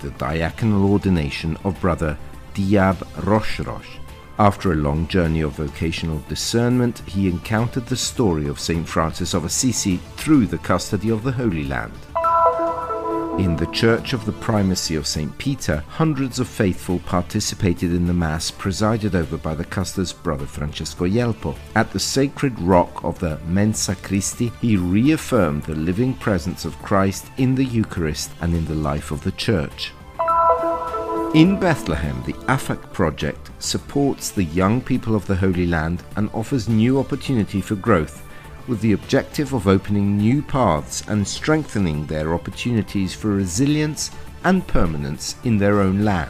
the diaconal ordination of Brother Diab Rosh. After a long journey of vocational discernment, he encountered the story of St. Francis of Assisi through the custody of the Holy Land. In the Church of the Primacy of St. Peter, hundreds of faithful participated in the Mass presided over by the custer's Brother Francesco Jelpo. At the sacred rock of the Mensa Christi, he reaffirmed the living presence of Christ in the Eucharist and in the life of the Church. In Bethlehem, the AFAC project supports the young people of the Holy Land and offers new opportunity for growth, with the objective of opening new paths and strengthening their opportunities for resilience and permanence in their own land.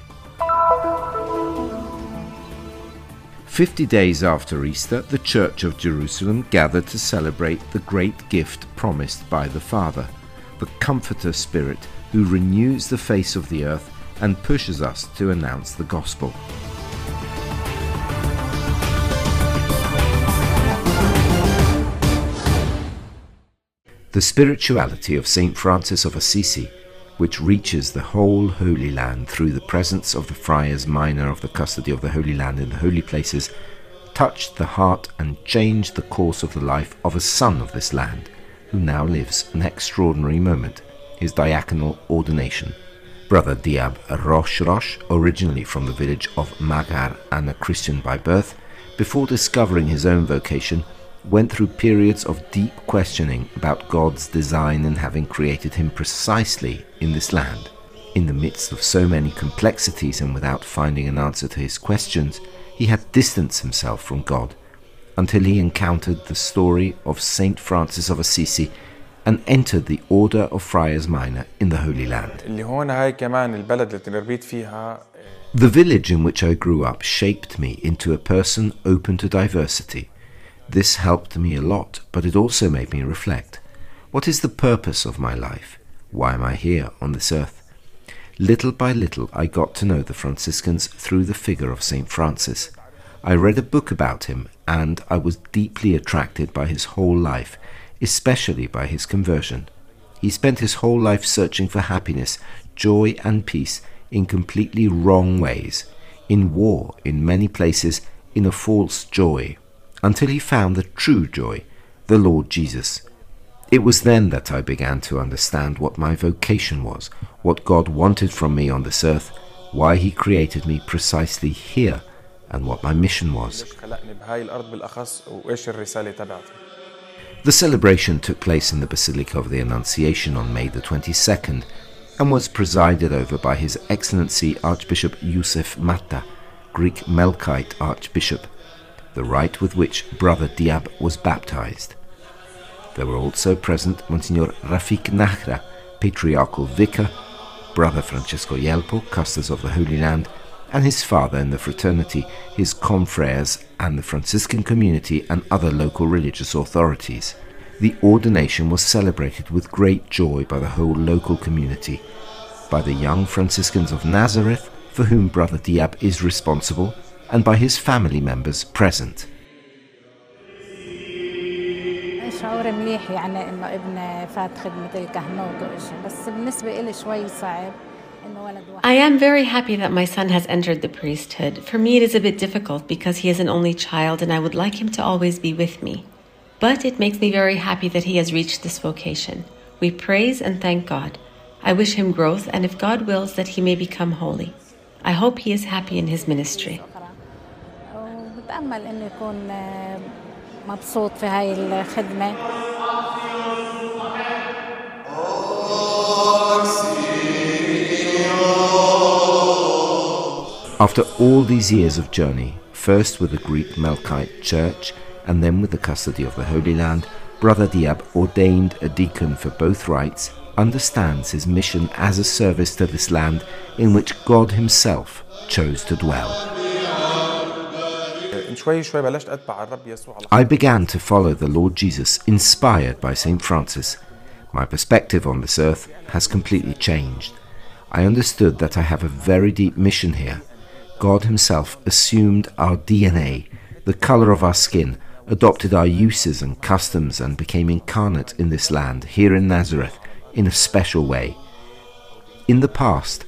50 days after Easter, the Church of Jerusalem gathered to celebrate the great gift promised by the Father, the Comforter Spirit, who renews the face of the earth and pushes us to announce the Gospel. The spirituality of St. Francis of Assisi, which reaches the whole Holy Land through the presence of the friars minor of the custody of the Holy Land in the holy places, touched the heart and changed the course of the life of a son of this land, who now lives an extraordinary moment, his diaconal ordination. Brother Diab Rosh, originally from the village of Magar and a Christian by birth, before discovering his own vocation, went through periods of deep questioning about God's design in having created him precisely in this land. In the midst of so many complexities and without finding an answer to his questions, he had distanced himself from God, until he encountered the story of St. Francis of Assisi and entered the Order of Friars Minor in the Holy Land. The village in which I grew up shaped me into a person open to diversity. This helped me a lot, but it also made me reflect. What is the purpose of my life? Why am I here on this earth? Little by little, I got to know the Franciscans through the figure of St. Francis. I read a book about him, and I was deeply attracted by his whole life, especially by his conversion. He spent his whole life searching for happiness, joy and peace in completely wrong ways, in war in many places, in a false joy, until he found the true joy, the Lord Jesus. It was then that I began to understand what my vocation was, what God wanted from me on this earth, why he created me precisely here, and what my mission was. The celebration took place in the Basilica of the Annunciation on May the 22nd and was presided over by His Excellency Archbishop Yusef Matta, Greek Melkite Archbishop, the rite with which Brother Diab was baptized. There were also present Monsignor Rafik Nahra, Patriarchal Vicar, Brother Francesco Jelpo, Custers of the Holy Land, and his father in the fraternity, his confreres, and the Franciscan community and other local religious authorities. The ordination was celebrated with great joy by the whole local community, by the young Franciscans of Nazareth, for whom Brother Diab is responsible, and by his family members present. شعور مليح يعني إنه ابن فات خدمة الكهنوت وإشي بس بالنسبة إلي شوي صعب. I am very happy that my son has entered the priesthood. For me, it is a bit difficult because he is an only child and I would like him to always be with me. But it makes me very happy that he has reached this vocation. We praise and thank God. I wish him growth and if God wills that he may become holy. I hope he is happy in his ministry. بتأمل إنه يكون مبسوط في هاي الخدمة. After all these years of journey, first with the Greek Melkite Church and then with the custody of the Holy Land, Brother Diab, ordained a deacon for both rites, understands his mission as a service to this land in which God himself chose to dwell. I began to follow the Lord Jesus, inspired by St. Francis. My perspective on this earth has completely changed. I understood that I have a very deep mission here. God himself assumed our DNA, the color of our skin, adopted our uses and customs and became incarnate in this land, here in Nazareth, in a special way. In the past,